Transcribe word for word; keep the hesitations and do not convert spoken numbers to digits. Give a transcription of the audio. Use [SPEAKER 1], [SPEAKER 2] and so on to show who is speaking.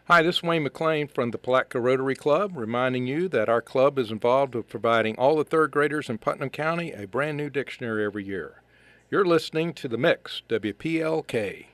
[SPEAKER 1] Hi, this is Wayne McLean from the Palatka Rotary Club, reminding you that our club is involved with providing all the third graders in Putnam County a brand new dictionary every year. You're listening to The Mix, W P L K.